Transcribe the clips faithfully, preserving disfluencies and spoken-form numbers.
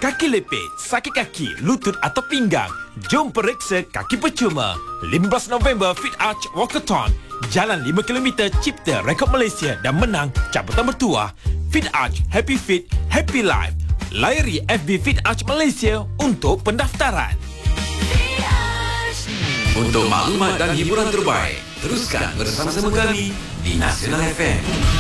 kaki lepit, sakit kaki, lutut atau pinggang? Jom periksa kaki percuma. lima belas November Fit Arch Walkathon. Jalan lima kilometer cipta rekod Malaysia dan menang cabutan bertuah. Fit Arch, Happy Fit, Happy Life. Layari F B Fit Arch Malaysia untuk pendaftaran. Untuk maklumat dan hiburan terbaik, teruskan bersama-sama kami di Nasional F M.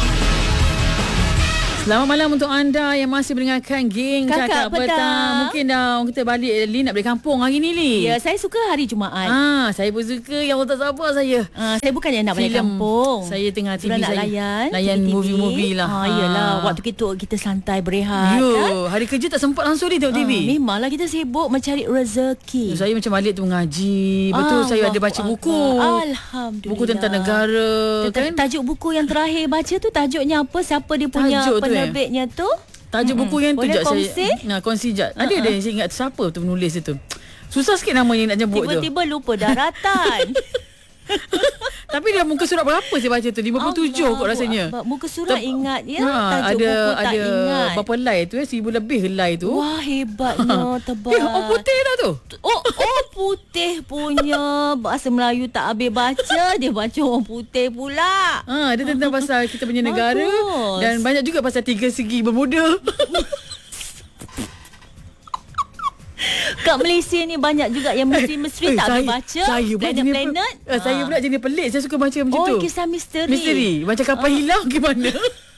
Selamat malam untuk anda yang masih mendengarkan Geng Kakak, Kakak Petang. Petang. Mungkin dah orang kata balik, Li nak balik kampung hari ni, Li. Ya, saya suka hari Jumaat. Ah, saya pun suka. Yang Allah tak sabar saya. Ah, saya bukan yang nak balik Filem. kampung. Saya tengah T V Sudah nak saya. layan Layan T V. movie-movie lah. Ah, yelah, Ah. waktu kita kita santai berehat Yo, kan. hari kerja tak sempat langsung ni tengok T V. Ah, memanglah kita sibuk mencari rezeki. Saya macam balik tu mengaji. Betul, Ah, saya ada Allahu baca buku. Akbar. Alhamdulillah. Buku tentang negara Tentang kan. tajuk buku yang terakhir baca tu tajuknya apa? Siapa dia punya Tajuk tu, eh? penerbitnya tu? Tajuk buku yang tu Boleh jap kongsi? saya. Nah, kongsi jap. Ada ada yang saya ingat siapa tu penulis itu. Susah sikit nama yang nak nyebut tu. Tiba-tiba lupa daratan. Tapi dia muka surat berapa saya baca tu? lima puluh tujuh kot rasanya. Allah, muka surat Tep- ingat ya, Ha, tajuk ada buku tak ada ingat. berapa lay tu eh? Seribu lebih lay tu. Wah, hebatnya, tebal. Eh, orang putih dah tu. Oh, oh putih punya. Bahasa Melayu tak habis baca, dia baca orang putih pula. Ha, dia tentang pasal kita punya negara. Bagus. Dan banyak juga pasal tiga segi bermuda. Kat Malaysia ni banyak juga yang misteri-misteri Eh, tak saya- habis baca. Saya pula jenis Planet-planet. pe- eh, Saya pula jenis pelik. Saya suka baca macam Oh, tu. kisah misteri. Misteri. Macam kapal hilang ke mana?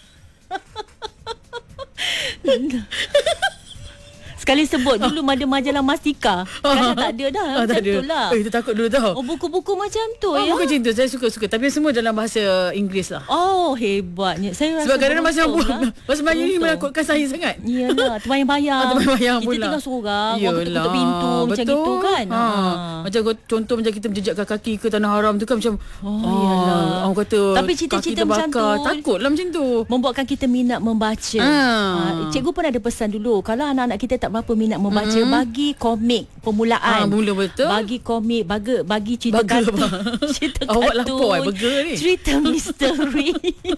Sekali sebut dulu ada majalah Mastika. Sekarang tak ada dah. Ah, tak Macam ada. tu lah. Eh, kita takut dulu tau. Oh, buku-buku macam tu Oh, ya. bukan macam tu. Saya suka-suka. Tapi semua dalam bahasa Inggeris lah. Oh, hebatnya. Saya rasa Sebab kadang-kadang masa beruntung lah. Bahasa Melayu ni Beruntung. menakutkan saya sangat. Yelah, terbayang-bayang. Ah, terbayang-bayang Kita pula. tinggal seorang, orang Yelah, ketuk-ketuk pintu macam betul. gitu kan. Ha. Ha. Macam kau- contoh macam kita menjejakkan kaki ke tanah haram tu kan macam Oh, ah, yelah. orang kata Tapi kaki cerita-cerita macam terbakar. tu Takutlah macam tu. membuatkan kita minat membaca. Ah. Ha, cikgu pun ada pesan dulu, kalau anak-anak kita tak berapa minat membaca, mm-hmm. bagi komik permulaan. Ah, mula betul. Bagi komik, bagi bagi cerita Burger, kartun. bang. cerita Awak kartun. lapar, eh, burger ni. Cerita misteri.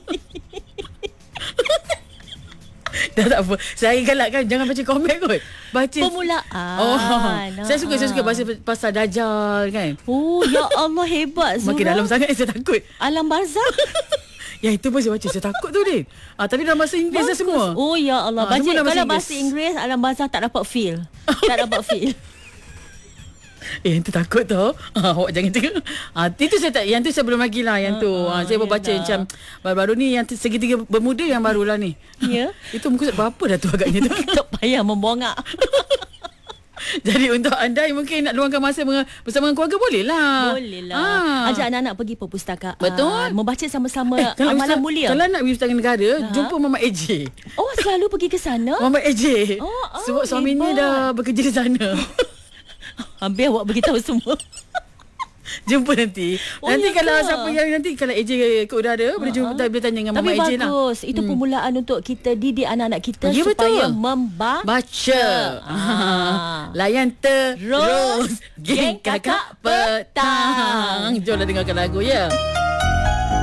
Dah tak apa. Saya galakkan jangan baca komik kot. Baca Permulaan. Oh, Ah. saya suka saya suka baca pasal Dajjal kan. Oh, ya Allah, hebat Zura. Makin dalam sangat saya takut. Alam barzakh. Yang itu pun saya baca. Saya takut tu Din. Ah, tapi dalam bahasa Inggeris dah semua. Oh ya Allah. Ah, Baca, semua dalam kalau bahasa bahasa Inggeris, alam barzakh tak dapat feel. tak dapat feel. Eh, yang tu takut tau. Ah, awak jangan cakap. Ah, itu saya tak, yang tu saya belum lagi lah yang tu. Ah, saya baru baca yelah. macam baru-baru ni yang tu- segitiga bermuda yang barulah ni. Ya. Itu muka surat berapa dah tu agaknya tu. Tak payah membongak. Jadi untuk anda yang mungkin nak luangkan masa menga- bersama dengan keluarga boleh lah. Boleh lah. Ah. Ajak anak-anak pergi perpustakaan. Betul. Membaca sama-sama Eh, kalau amalan Ustaz- mulia. Kalau nak pergi Perpustakaan Negara, Ha? jumpa Mama A J. Oh, selalu pergi ke sana? Mama A J. Oh, oh, Sebab suaminya hebat. dah bekerja di sana. Habis awak beritahu semua. Jumpa nanti. Oh, nanti ya kalau ke? siapa yang nanti kalau A J ke udara, boleh jumpa boleh tanya dengan Tapi Mama A J lah. bagus. Itu permulaan untuk kita didik anak-anak kita Ya, supaya betul. membaca. Baca. Ah. Layan terus Terus, Geng Kakak Petang. Jomlah dengarkan lagu ya.